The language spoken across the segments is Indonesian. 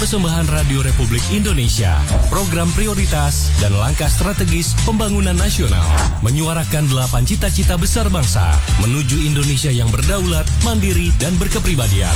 persembahan Radio Republik Indonesia, program prioritas dan langkah strategis pembangunan nasional, menyuarakan 8 cita-cita besar bangsa menuju Indonesia yang berdaulat, mandiri, dan berkepribadian.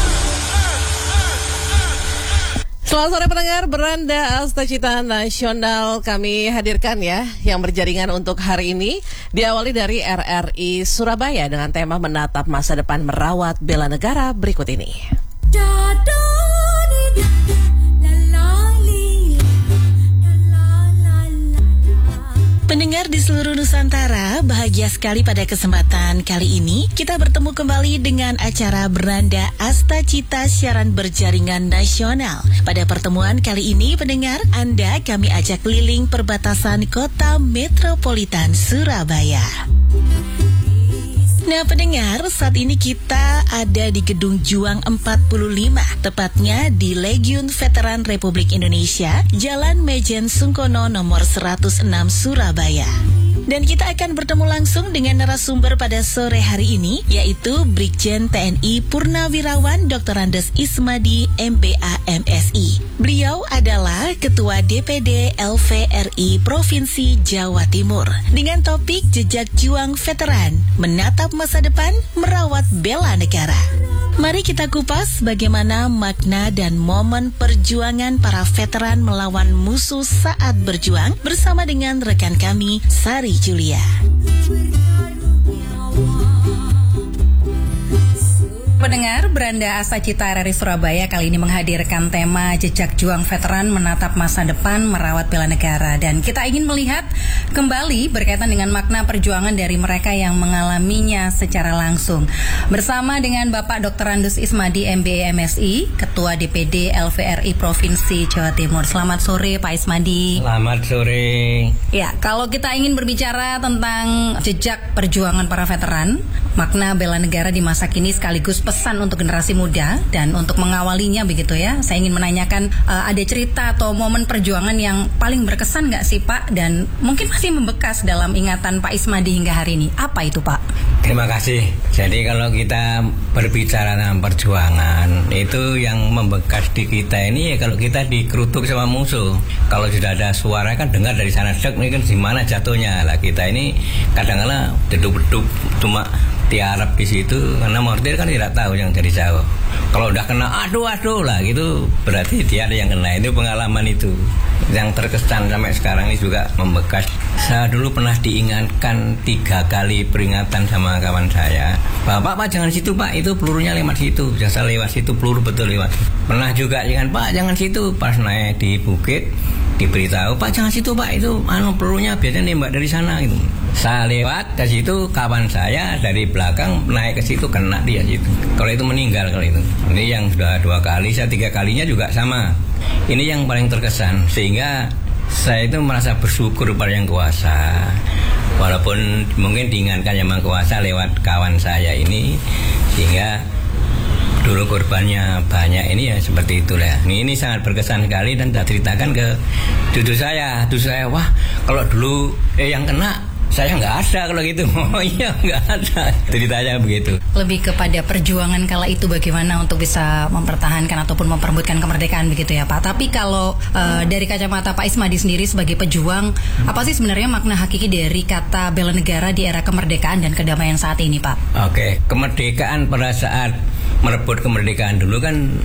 Selamat sore pendengar, Beranda Asta Cita Nasional kami hadirkan ya, yang berjaringan untuk hari ini. Diawali dari RRI Surabaya dengan tema menatap masa depan merawat bela negara berikut ini. Pendengar di seluruh Nusantara, bahagia sekali pada kesempatan kali ini kita bertemu kembali dengan acara Beranda Asta Cita Siaran Berjaringan Nasional. Pada pertemuan kali ini, pendengar, Anda kami ajak keliling perbatasan kota metropolitan Surabaya. Nah pendengar, saat ini kita ada di Gedung Juang 45, tepatnya di Legiun Veteran Republik Indonesia, Jalan Mejen Sungkono nomor 106 Surabaya. Dan kita akan bertemu langsung dengan narasumber pada sore hari ini, yaitu Brigjen TNI Purnawirawan Dr. Andes Ismadi, MBA MSI. Beliau adalah Ketua DPD LVRI Provinsi Jawa Timur. Dengan topik Jejak Juang Veteran, Menatap Masa Depan, Merawat Bela Negara. Mari kita kupas bagaimana makna dan momen perjuangan para veteran melawan musuh saat berjuang bersama dengan rekan kami, Sari Julia. Pendengar, Beranda Asta Cita RRI Surabaya kali ini menghadirkan tema Jejak Juang Veteran, Menatap Masa Depan, Merawat Bela Negara. Dan kita ingin melihat kembali berkaitan dengan makna perjuangan dari mereka yang mengalaminya secara langsung. Bersama dengan Bapak Dr. Andes Ismadi, MBA MSI, Ketua DPD LVRI Provinsi Jawa Timur. Selamat sore Pak Ismadi. Selamat sore. Ya, kalau kita ingin berbicara tentang jejak perjuangan para veteran, makna bela negara di masa kini sekaligus pesan untuk generasi muda dan untuk mengawalinya begitu ya. Saya ingin menanyakan ada cerita atau momen perjuangan yang paling berkesan nggak sih Pak, dan mungkin masih membekas dalam ingatan Pak Ismadi hingga hari ini. Apa itu Pak? Terima kasih. Jadi kalau kita berbicara tentang perjuangan, itu yang membekas di kita ini ya kalau kita dikerutuk sama musuh. Kalau sudah ada suara kan dengar dari sana, dek, ini kan di mana jatuhnya. Lah kita ini kadang-kadang deduk-deduk cuma tiarap di situ karena mortir kan tidak tahu yang dari jauh. Kalau udah kena aduh lah gitu berarti dia ada yang kena. Itu pengalaman itu yang terkesan sampai sekarang ini juga membekas. Saya dulu pernah diingatkan 3 kali peringatan sama kawan saya, Pak jangan situ Pak, itu pelurunya lewat situ. Jasa lewat situ, peluru betul lewat. Pernah juga jangan Pak, jangan situ. Pas naik di bukit diberitahu, Pak jangan situ Pak, itu pelurunya biasanya nembak dari sana gitu. Saya lewat ke situ, kawan saya dari belakang naik ke situ, kena dia situ. Kalau itu meninggal kalau itu. Ini yang sudah 2 kali, saya 3 kalinya juga sama. Ini yang paling terkesan, sehingga saya itu merasa bersyukur pada yang kuasa. Walaupun mungkin diingatkan yang kuasa lewat kawan saya ini, sehingga dulu korbannya banyak ini ya seperti itulah. Ini sangat berkesan sekali dan saya ceritakan ke cucu saya. Wah kalau dulu yang kena saya nggak ada kalau gitu. Oh iya nggak ada. Ceritanya begitu. Lebih kepada perjuangan kala itu bagaimana untuk bisa mempertahankan ataupun memperebutkan kemerdekaan begitu ya Pak. Tapi kalau dari kacamata Pak Ismadi sendiri sebagai pejuang, apa sih sebenarnya makna hakiki dari kata bela negara di era kemerdekaan dan kedamaian saat ini Pak? Oke, kemerdekaan pada saat merebut kemerdekaan dulu kan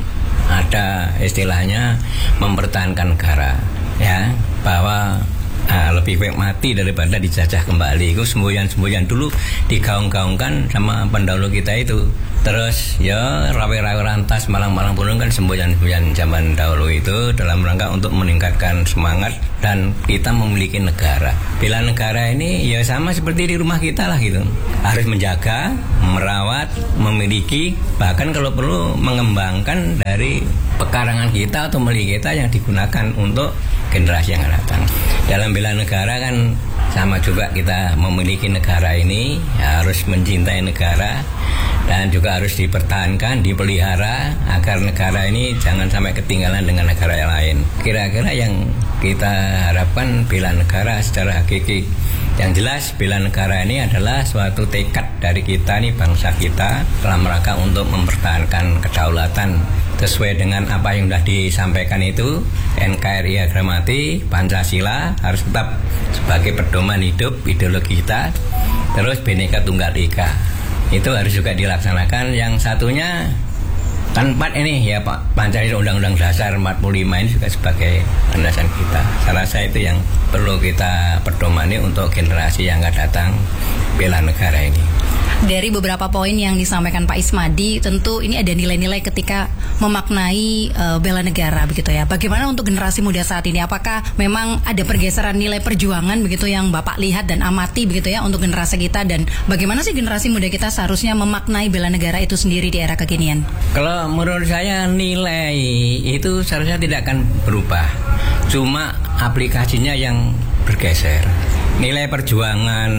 ada istilahnya mempertahankan negara, ya, bahwa lebih baik mati daripada dijajah kembali. Itu semboyan-semboyan dulu digaung-gaungkan sama pendahulu kita itu. Terus ya rawe-rawe rantas malang-malang pun kan semboyan-semboyan zaman dahulu itu dalam rangka untuk meningkatkan semangat dan kita memiliki negara. Bela negara ini ya sama seperti di rumah kita lah gitu. Harus menjaga, merawat, memiliki, bahkan kalau perlu mengembangkan dari pekarangan kita atau milik kita yang digunakan untuk generasi yang akan datang. Dalam bela negara kan sama juga kita memiliki negara ini, harus mencintai negara dan juga harus dipertahankan, dipelihara agar negara ini jangan sampai ketinggalan dengan negara yang lain. Kira-kira yang kita harapkan bela negara secara hakiki Yang jelas bela negara ini adalah suatu tekad dari kita nih, bangsa kita, dalam rangka untuk mempertahankan kedaulatan sesuai dengan apa yang sudah disampaikan itu. NKRI harga mati, Pancasila harus tetap sebagai pedoman hidup ideologi kita. Terus Bhinneka Tunggal Ika itu harus juga dilaksanakan. Yang satunya kan 4 ini ya Pak, Pancasila, Undang-Undang Dasar 45 ini juga sebagai landasan kita. Saya rasa itu yang perlu kita pedomani untuk generasi yang akan datang bela negara ini. Dari beberapa poin yang disampaikan Pak Ismadi, tentu ini ada nilai-nilai ketika memaknai bela negara begitu ya. Bagaimana untuk generasi muda saat ini? Apakah memang ada pergeseran nilai perjuangan begitu yang Bapak lihat dan amati begitu ya untuk generasi kita, dan bagaimana sih generasi muda kita seharusnya memaknai bela negara itu sendiri di era kekinian? Kalau menurut saya nilai itu seharusnya tidak akan berubah. Cuma aplikasinya yang bergeser. Nilai perjuangan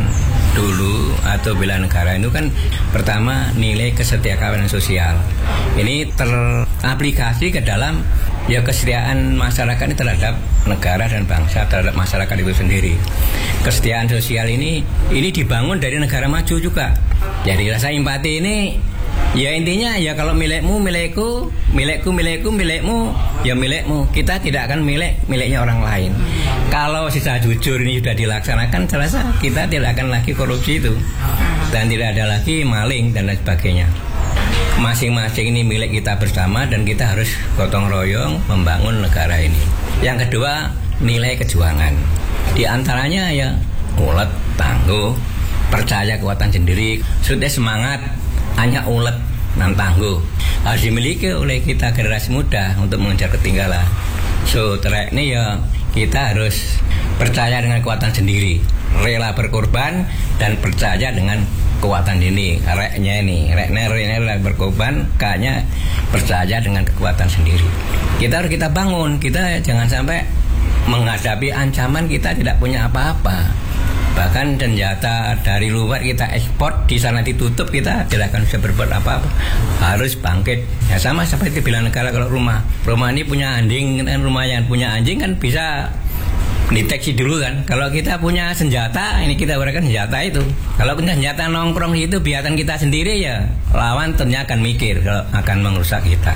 dulu atau bela negara itu kan pertama nilai kesetiakawanan sosial. Ini teraplikasi ke dalam ya kesetiaan masyarakat ini terhadap negara dan bangsa, terhadap masyarakat itu sendiri. Kesetiaan sosial ini dibangun dari negara maju juga. Jadi rasa empati ini ya intinya ya kalau milikmu milikku, milikku milikmu, ya milikmu. Kita tidak akan miliknya orang lain. Kalau sisa jujur ini sudah dilaksanakan, saya rasa kita tidak akan lagi korupsi itu, dan tidak ada lagi maling dan lain sebagainya. Masing-masing ini milik kita bersama dan kita harus gotong royong membangun negara ini. Yang kedua, nilai kejuangan. Di antaranya ya ulet, tangguh, percaya kekuatan sendiri, sudah semangat, hanya ulet dan tangguh. Harus dimiliki oleh kita generasi muda untuk mengejar ketinggalan. So, track ini ya kita harus percaya dengan kekuatan sendiri, rela berkorban dan percaya dengan kekuatan ini. Reknya rela berkorban, kayaknya percaya dengan kekuatan sendiri. Kita harus kita bangun, kita jangan sampai menghadapi ancaman kita tidak punya apa-apa. Bahkan senjata dari luar kita ekspor, di sana ditutup, kita tidak akan bisa berbuat apa-apa. Harus bangkit. Ya sama seperti bela negara. Kalau rumah ini punya anjing, kan rumah yang punya anjing kan bisa deteksi dulu kan. Kalau kita punya senjata, ini kita berikan senjata itu. Kalau punya senjata nongkrong itu biarkan kita sendiri, ya lawan ternyata akan mikir kalau akan merusak kita.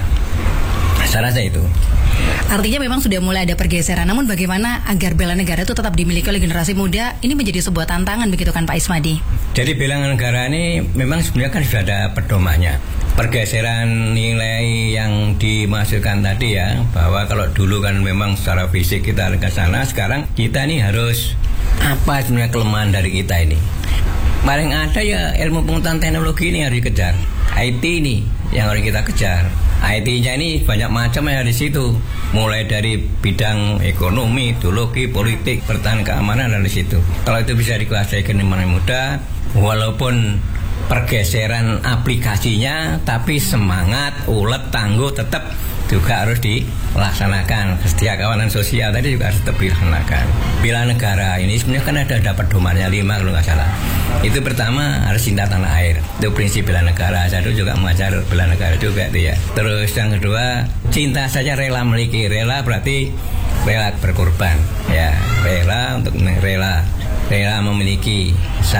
Saya rasa itu. Artinya memang sudah mulai ada pergeseran. Namun bagaimana agar bela negara itu tetap dimiliki oleh generasi muda? Ini menjadi sebuah tantangan begitu kan Pak Ismadi? Jadi bela negara ini memang sebenarnya kan sudah ada pedomannya. Pergeseran nilai yang dimasukkan tadi ya, bahwa kalau dulu kan memang secara fisik kita ke sana, sekarang kita ini harus apa sebenarnya kelemahan dari kita ini? Paling ada ya ilmu pengetahuan teknologi ini harus dikejar. IT ini yang harus kita kejar. IT-nya ini banyak macam yang ada di situ. Mulai dari bidang ekonomi, ideologi, politik, pertahanan, keamanan dari situ. Kalau itu bisa dikuasai generasi muda, walaupun pergeseran aplikasinya, tapi semangat, ulet, tangguh tetap juga harus dilaksanakan. Kesetiakawanan sosial tadi juga harus tetap dilaksanakan. Bela negara ini sebenarnya kan ada pedomannya 5 kalau nggak salah. Itu pertama harus cinta tanah air. Itu prinsip bela negara. Saya dulu juga mengajar bela negara juga itu ya. Terus yang kedua, cinta saja rela memiliki. Rela berarti rela berkorban. Ya, rela untuk rela memiliki.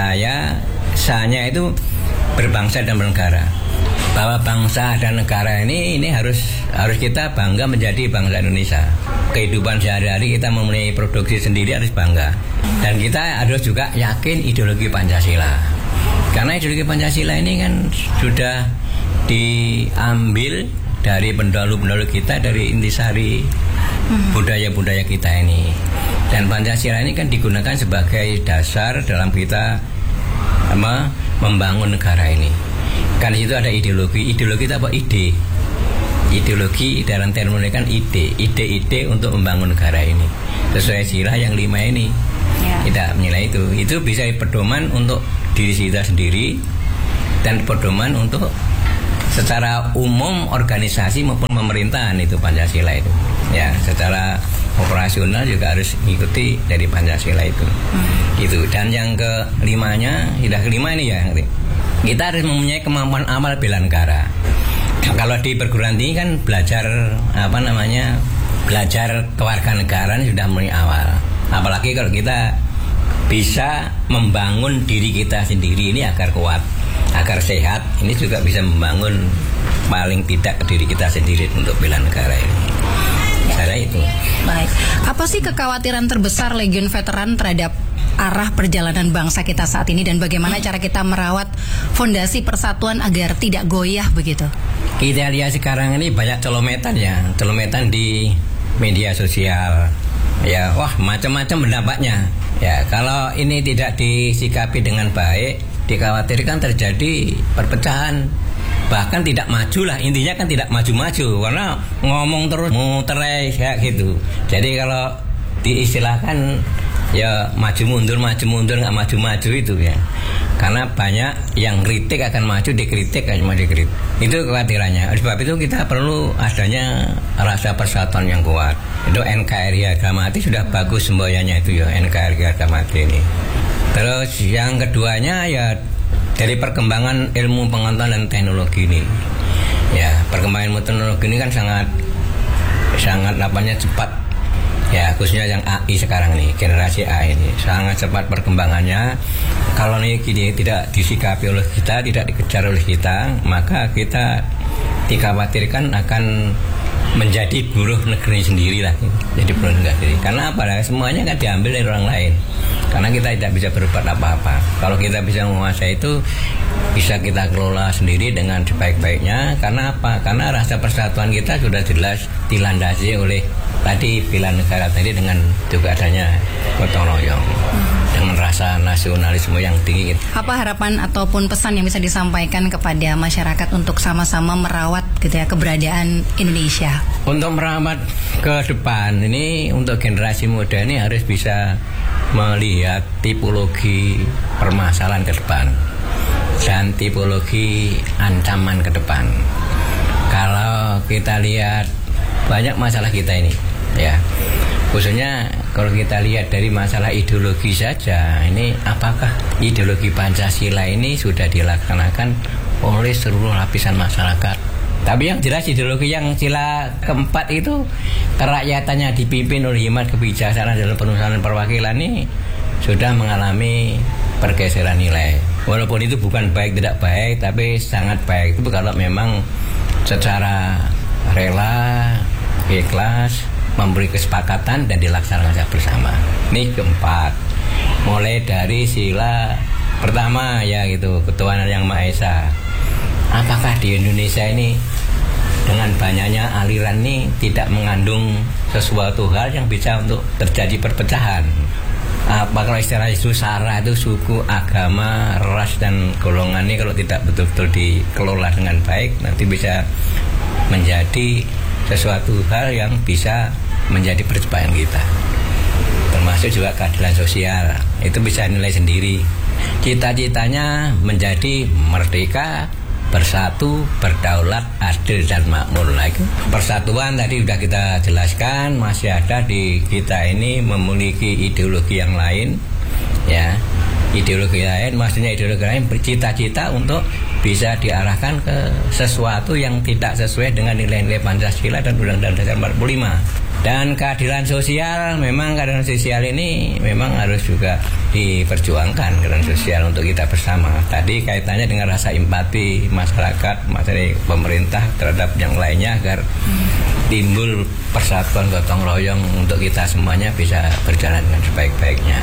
Saya itu berbangsa dan bernegara. Bahwa bangsa dan negara ini harus kita bangga menjadi bangsa Indonesia. Kehidupan sehari-hari kita memulai produksi sendiri harus bangga. Dan kita harus juga yakin ideologi Pancasila. Karena ideologi Pancasila ini kan sudah diambil dari pendahulu-pendahulu kita, dari intisari budaya-budaya kita ini. Dan Pancasila ini kan digunakan sebagai dasar dalam kita membangun negara ini. Kan itu ada ideologi itu apa? Ideologi dalam terminologi kan ide untuk membangun negara ini sesuai sila yang 5 ini ya. Kita menilai itu bisa pedoman untuk diri kita sendiri dan pedoman untuk secara umum organisasi maupun pemerintahan itu Pancasila itu ya. Secara operasional juga harus mengikuti dari Pancasila itu gitu. Dan yang kelimanya, sudah kelima ini ya, kita harus mempunyai kemampuan amal bela negara. Kalau di perguruan tinggi kan belajar belajar kewarganegaraan sudah mulai awal. Apalagi kalau kita bisa membangun diri kita sendiri ini agar kuat, agar sehat. Ini juga bisa membangun paling tidak diri kita sendiri untuk bela negara ini. Saya itu. Baik. Apa sih kekhawatiran terbesar Legiun Veteran terhadap arah perjalanan bangsa kita saat ini dan bagaimana cara kita merawat fondasi persatuan agar tidak goyah begitu? Kita lihat sekarang ini banyak celometan di media sosial. Ya, wah macam-macam pendapatnya. Ya, kalau ini tidak disikapi dengan baik, dikhawatirkan terjadi perpecahan. Bahkan tidak maju lah, intinya kan tidak maju-maju karena ngomong terus muter kayak gitu. Jadi kalau diistilahkan ya maju mundur nggak maju itu ya, karena banyak yang kritik akan maju, dikritik akan maju dikritik. Itu kekhawatirannya. Oleh sebab itu kita perlu adanya rasa persatuan yang kuat. Itu NKRI harga mati sudah bagus semboyannya itu ya, NKRI harga mati ini. Terus yang keduanya ya dari perkembangan ilmu pengetahuan dan teknologi ini. Ya, perkembangan ilmu teknologi ini kan sangat cepat. Ya, khususnya yang AI sekarang nih, generasi AI ini sangat cepat perkembangannya. Kalau ini tidak disikapi oleh kita, tidak dikejar oleh kita, maka kita dikhawatirkan akan menjadi buruh negeri sendiri lah. Jadi buruh negeri sendiri. Karena apa? Semuanya kan diambil dari orang lain. Karena kita tidak bisa berbuat apa-apa. Kalau kita bisa menguasai itu, bisa kita kelola sendiri dengan sebaik-baiknya. Karena apa? Karena rasa persatuan kita sudah jelas dilandasi oleh tadi bela negara tadi, dengan juga adanya gotong royong, dengan rasa nasionalisme yang tinggi. Apa harapan ataupun pesan yang bisa disampaikan kepada masyarakat untuk sama-sama merawat gitu ya keberadaan Indonesia? Untuk merawat ke depan ini, untuk generasi muda ini harus bisa melihat tipologi permasalahan ke depan dan tipologi ancaman ke depan. Kalau kita lihat banyak masalah kita ini, ya, khususnya kalau kita lihat dari masalah ideologi saja, ini apakah ideologi Pancasila ini sudah dilaksanakan oleh seluruh lapisan masyarakat? Tapi yang jelas ideologi yang sila keempat itu kerajaatannya dipimpin oleh hikmat kebijaksanaan dalam penulisan perwakilan ini sudah mengalami pergeseran nilai. Walaupun itu bukan baik tidak baik, tapi sangat baik itu kalau memang secara rela, ikhlas, memberi kesepakatan dan dilaksanakan bersama. Ini keempat. Mulai dari sila pertama ya gitu, ketuhanan yang Maha Esa. Apakah di Indonesia ini dengan banyaknya aliran ini tidak mengandung sesuatu hal yang bisa untuk terjadi perpecahan? Apa kalau istilah itu sara itu suku, agama, ras dan golongan ini kalau tidak betul-betul dikelola dengan baik, nanti bisa menjadi sesuatu hal yang bisa menjadi percobaan kita. Termasuk juga keadilan sosial, itu bisa nilai sendiri. Cita-citanya menjadi merdeka, bersatu, berdaulat, adil dan makmur. Lagi persatuan tadi sudah kita jelaskan, masih ada di kita ini memiliki ideologi yang lain, ya. Ideologi lain, maksudnya ideologi lain bercita-cita untuk bisa diarahkan ke sesuatu yang tidak sesuai dengan nilai-nilai Pancasila dan Undang-Undang Dasar 45. Dan keadilan sosial, memang keadilan sosial ini memang harus juga diperjuangkan, keadilan sosial untuk kita bersama. Tadi kaitannya dengan rasa empati masyarakat, masyarakat pemerintah terhadap yang lainnya agar timbul persatuan gotong royong untuk kita semuanya bisa berjalan dengan sebaik-baiknya.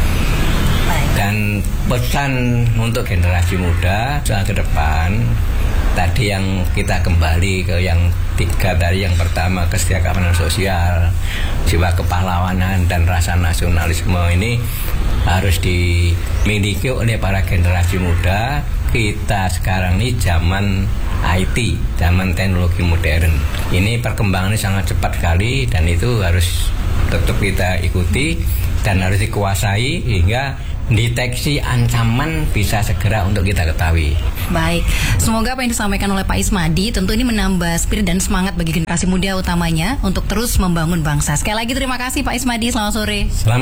Dan pesan untuk generasi muda saat ke depan, tadi yang kita kembali ke yang tiga tadi. Yang pertama, kesetiaan keamanan sosial, jiwa kepahlawanan dan rasa nasionalisme ini harus dimiliki oleh para generasi muda. Kita sekarang ini zaman IT, zaman teknologi modern. Ini perkembangannya sangat cepat sekali dan itu harus tetap kita ikuti dan harus dikuasai hingga deteksi ancaman bisa segera untuk kita ketahui. Baik, semoga apa yang disampaikan oleh Pak Ismadi tentu ini menambah spirit dan semangat bagi generasi muda utamanya untuk terus membangun bangsa. Sekali lagi terima kasih Pak Ismadi, selamat sore. Selamat